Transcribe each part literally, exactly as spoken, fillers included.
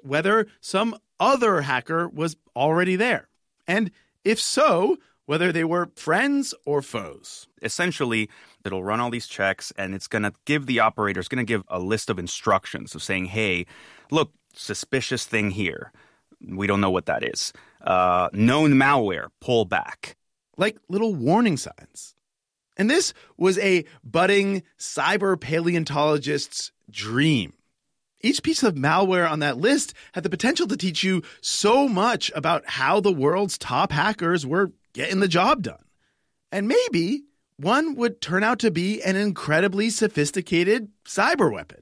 whether some other hacker was already there. And if so, whether they were friends or foes. Essentially, it'll run all these checks, and it's going to give the operator, it's going to give a list of instructions of saying, hey, look, suspicious thing here. We don't know what that is. Uh, known malware, pull back. Like little warning signs. And this was a budding cyber paleontologist's dream. Each piece of malware on that list had the potential to teach you so much about how the world's top hackers were getting the job done. And maybe one would turn out to be an incredibly sophisticated cyber weapon.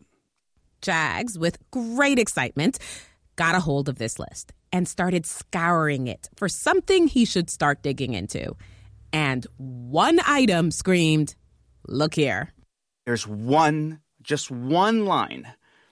Jags, with great excitement, got a hold of this list and started scouring it for something he should start digging into. And one item screamed, look here. There's one, just one line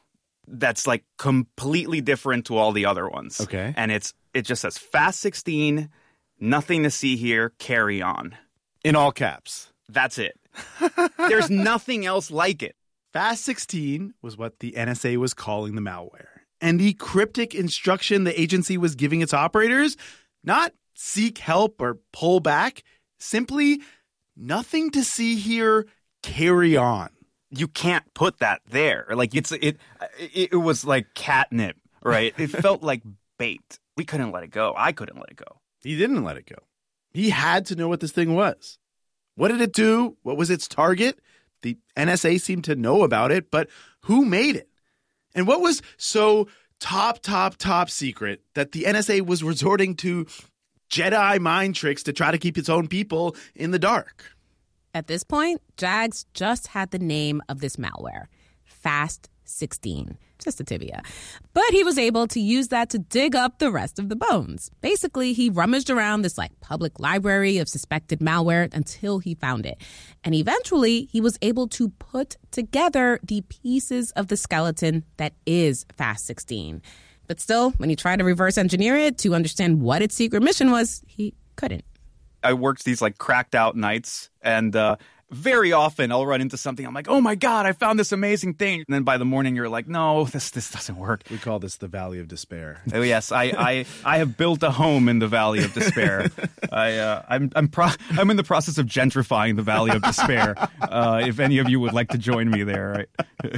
that's like completely different to all the other ones. Okay. And it's it just says fast sixteen, nothing to see here, carry on. In all caps. That's it. There's nothing else like it. fast sixteen was what the N S A was calling the malware. And the cryptic instruction the agency was giving its operators, not seek help or pull back, simply nothing to see here, carry on. You can't put that there. Like it's it, it it was like catnip, right? It felt like bait. We couldn't let it go. I couldn't let it go. He didn't let it go. He had to know what this thing was. What did it do? What was its target? The N S A seemed to know about it, but who made it? And what was so top, top, top secret that the N S A was resorting to Jedi mind tricks to try to keep its own people in the dark? At this point, Jags just had the name of this malware, fast sixteen, just a tibia. But he was able to use that to dig up the rest of the bones. Basically, he rummaged around this like public library of suspected malware until he found it. And eventually, he was able to put together the pieces of the skeleton that is fast sixteen. But still, when he tried to reverse engineer it to understand what its secret mission was, he couldn't. I worked these like cracked out nights, and uh, very often I'll run into something. I'm like, oh my God, I found this amazing thing. And then by the morning, you're like, no, this this doesn't work. We call this the Valley of Despair. Oh yes, I I, I have built a home in the Valley of Despair. I uh, I'm I'm pro- I'm in the process of gentrifying the Valley of Despair. Uh, if any of you would like to join me there. Right?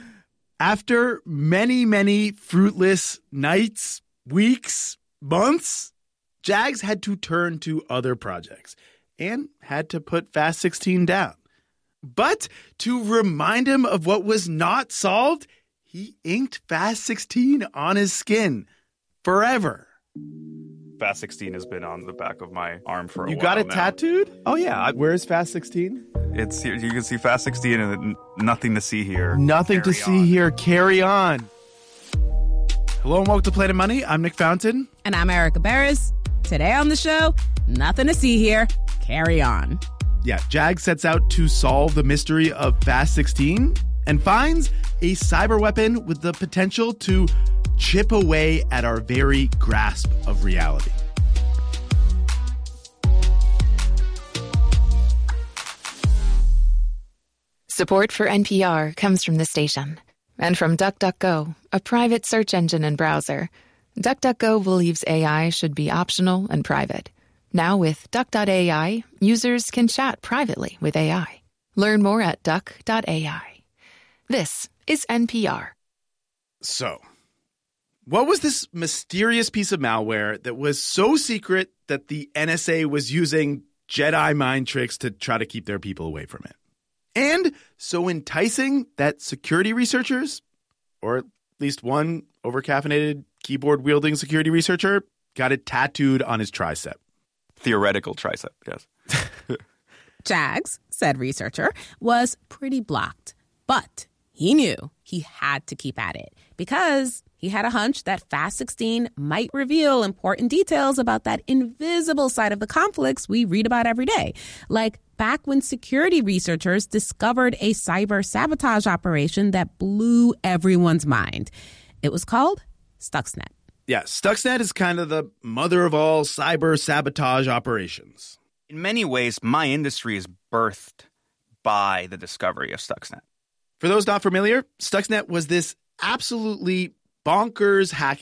After many, many fruitless nights, weeks, months, Jags had to turn to other projects and had to put fast sixteen down. But to remind him of what was not solved, he inked fast sixteen on his skin forever. fast sixteen has been on the back of my arm for a you while. You got it now. tattooed? Oh, yeah. I, Where's fast sixteen? It's here. You can see fast sixteen and nothing to see here. Nothing Carry to see on. here. Carry on. Hello and welcome to Planet Money. I'm Nick Fountain. And I'm Erica Barris. Today on the show, nothing to see here. Carry on. Yeah, Jag sets out to solve the mystery of fast sixteen and finds a cyber weapon with the potential to chip away at our very grasp of reality. Support for N P R comes from the station and from DuckDuckGo, a private search engine and browser. DuckDuckGo believes A I should be optional and private. Now with Duck dot A I, users can chat privately with A I. Learn more at Duck dot A I. This is N P R. So, what was this mysterious piece of malware that was so secret that the N S A was using Jedi mind tricks to try to keep their people away from it? And so enticing that security researchers, or at least one overcaffeinated keyboard-wielding security researcher, got it tattooed on his tricep. Theoretical tricep, yes. Jags, said researcher, was pretty blocked. But he knew he had to keep at it because he had a hunch that fast sixteen might reveal important details about that invisible side of the conflicts we read about every day. Like back when security researchers discovered a cyber sabotage operation that blew everyone's mind. It was called Stuxnet. Yeah, Stuxnet is kind of the mother of all cyber sabotage operations. In many ways, my industry is birthed by the discovery of Stuxnet. For those not familiar, Stuxnet was this absolutely bonkers hacking